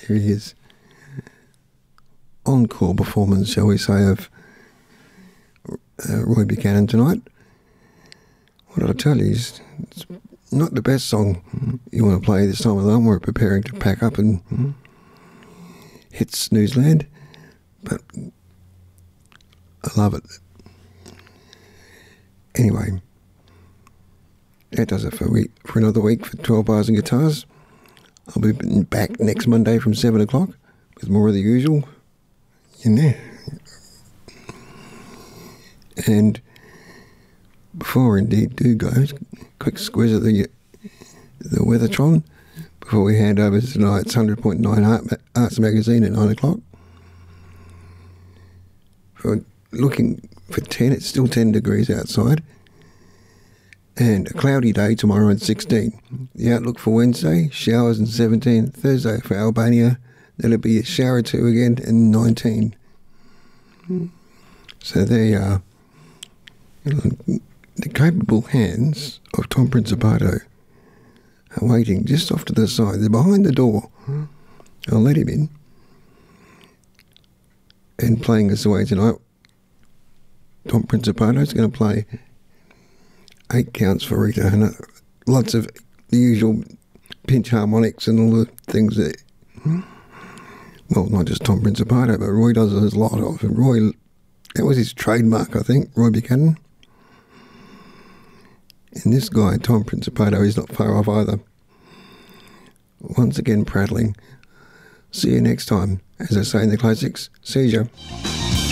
There he is. Encore performance, shall we say, of Roy Buchanan tonight. What did I tell you? It's not the best song you want to play this time of the night. We're preparing to pack up and hit Snoozeland, but I love it. Anyway, that does it for another week for 12 Bars and Guitars. I'll be back next Monday from 7 o'clock with more of the usual. In there. And before indeed do go, quick squiz of the Weathertron before we hand over to tonight's 100.9 Arts Magazine at 9 o'clock. For looking for 10, it's still 10 degrees outside. And a cloudy day tomorrow at 16. The outlook for Wednesday, showers and 17. Thursday for Albania, there'll be a shower or two again and 19. So there you are. The capable hands of Tom Principato are waiting just off to the side. They're behind the door. I'll let him in. And playing us away tonight, Tom Principato is going to play 8 counts for Rita, and lots of the usual pinch harmonics and all the things that, well, not just Tom Principato, but Roy does a lot of. And Roy, that was his trademark, I think, Roy Buchanan. And this guy, Tom Principato, is not far off either. Once again, prattling. See you next time. As I say in the classics, seizure.